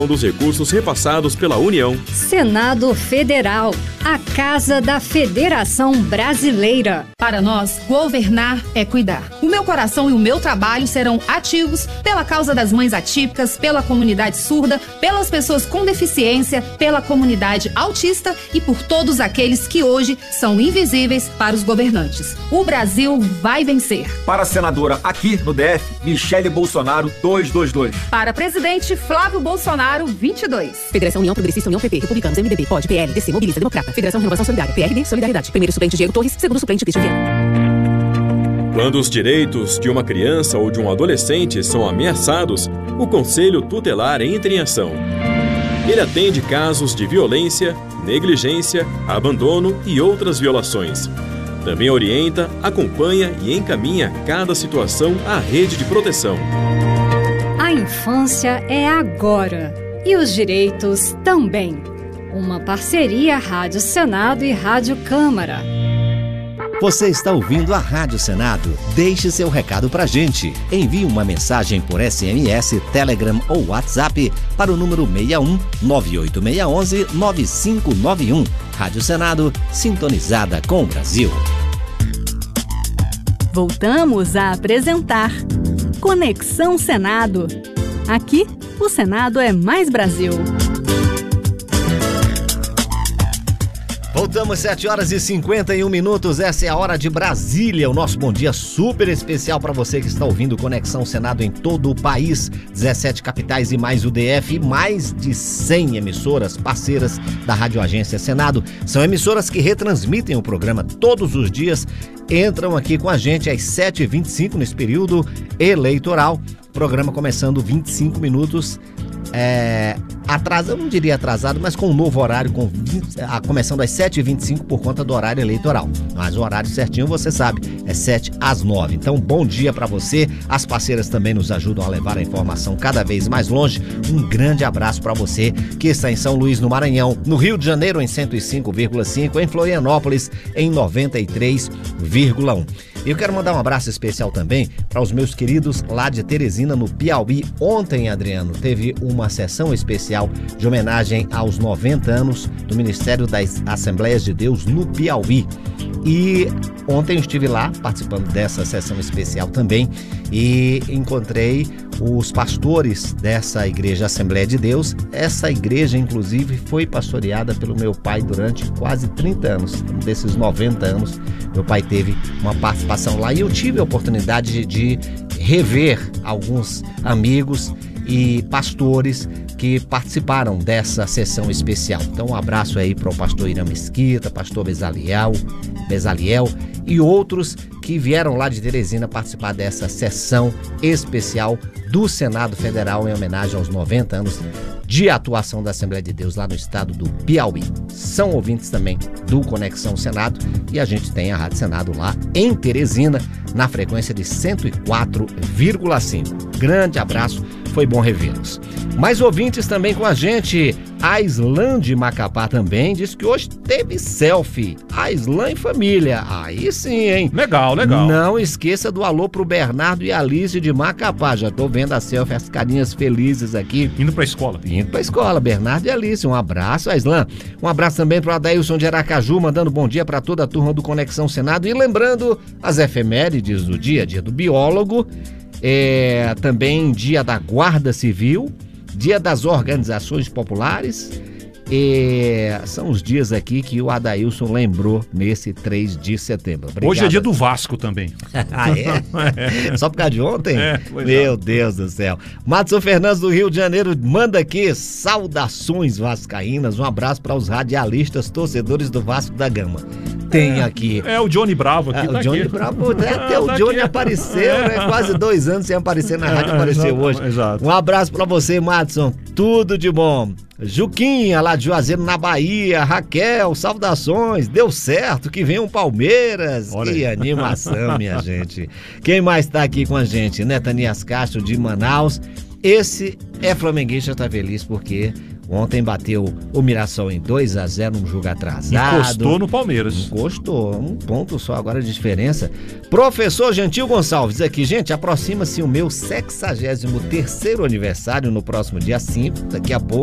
dos recursos repassados pela União. Senado Federal, a Casa da Federação Brasileira. Para nós, governar é cuidar. O meu coração e o meu trabalho serão ativos pela causa das mães atípicas, pela comunidade surda, pelas pessoas com deficiência, pela comunidade autista e por todos aqueles que hoje são invisíveis para os governantes. O Brasil vai vencer. Para a senadora aqui no DF, Michele Bolsonaro, 222. Para presidente Flávio Bolsonaro, 22. Federação União Progressista, União PP, Republicanos, MDB, POD, PL, DC, Mobilista, Democrata, Federação Renovação Solidária, PRD, Solidariedade. Primeiro suplente Diego Torres, segundo suplente Cristian Vieira. Quando os direitos de uma criança ou de um adolescente são ameaçados, o Conselho Tutelar entra em ação. Ele atende casos de violência, negligência, abandono e outras violações. Também orienta, acompanha e encaminha cada situação à rede de proteção. A infância é agora e os direitos também. Uma parceria Rádio Senado e Rádio Câmara. Você está ouvindo a Rádio Senado? Deixe seu recado pra gente. Envie uma mensagem por SMS, Telegram ou WhatsApp para o número 61 98611 9591. Rádio Senado, sintonizada com o Brasil. Voltamos a apresentar Conexão Senado. Aqui, o Senado é mais Brasil. Voltamos 7h51. Essa é a hora de Brasília. O nosso bom dia super especial para você que está ouvindo Conexão Senado em todo o país. 17 capitais e mais o DF, e mais de 100 emissoras parceiras da Rádio Agência Senado. São emissoras que retransmitem o programa todos os dias. Entram aqui com a gente às 7h25 nesse período eleitoral. Programa começando 25 minutos atrasado, eu não diria atrasado, mas com um novo horário, começando às 7h25 por conta do horário eleitoral. Mas o horário certinho, você sabe, é 7 às 9. Então, bom dia para você. As parceiras também nos ajudam a levar a informação cada vez mais longe. Um grande abraço para você que está em São Luís, no Maranhão, no Rio de Janeiro em 105,5, em Florianópolis em 93,1. E eu quero mandar um abraço especial também para os meus queridos lá de Teresina, no Piauí. Ontem, Adriano, teve uma sessão especial de homenagem aos 90 anos do Ministério das Assembleias de Deus no Piauí. E ontem eu estive lá participando dessa sessão especial também e encontrei os pastores dessa igreja Assembleia de Deus. Essa igreja, inclusive, foi pastoreada pelo meu pai durante quase 30 anos. Desses 90 anos, meu pai teve uma participação lá e eu tive a oportunidade de rever alguns amigos e pastores que participaram dessa sessão especial. Então, um abraço aí para o pastor Irã Mesquita, pastor Bezaliel e outros que vieram lá de Teresina participar dessa sessão especial do Senado Federal em homenagem aos 90 anos de atuação da Assembleia de Deus lá no estado do Piauí. São ouvintes também do Conexão Senado e a gente tem a Rádio Senado lá em Teresina na frequência de 104,5. Grande abraço, foi bom revê-los. Mais ouvintes também com a gente. A Islan de Macapá também diz que hoje teve selfie. A Islan e família. Aí sim, hein? Legal, legal. Não esqueça do alô pro Bernardo e Alice de Macapá. Já tô vendo a selfie, as carinhas felizes aqui. Indo pra escola. Indo pra escola, Bernardo e Alice. Um abraço, Islan. Um abraço também pro Adailson de Aracaju, mandando bom dia pra toda a turma do Conexão Senado. E lembrando as efemérides do dia do biólogo, também dia da Guarda Civil, dia das organizações populares. São os dias aqui que o Adailson lembrou nesse 3 de setembro. Obrigado. Hoje é dia do Vasco também. Ah, é? Só por causa de ontem? Meu Deus do céu. Madison Fernandes do Rio de Janeiro manda aqui saudações vascaínas. Um abraço para os radialistas torcedores do Vasco da Gama. Tem aqui. É o Johnny Bravo aqui. O Johnny Bravo, até o Johnny apareceu, né? Quase 2 anos sem aparecer na rádio, apareceu hoje. Exato. Um abraço pra você, Madison. Tudo de bom. Juquinha, lá de Juazeiro, na Bahia. Raquel, saudações. Deu certo, que vem um Palmeiras. Olha que aí. Animação, minha gente. Quem mais tá aqui com a gente? Netanias Castro, de Manaus. esse é flamenguista, tá feliz porque ontem bateu o Mirassol em 2-0 num jogo atrasado. Encostou no Palmeiras. Encostou, 1 ponto só agora de diferença. Professor Gentil Gonçalves aqui, gente, aproxima-se o meu 63º aniversário no próximo dia 5, daqui a pouco.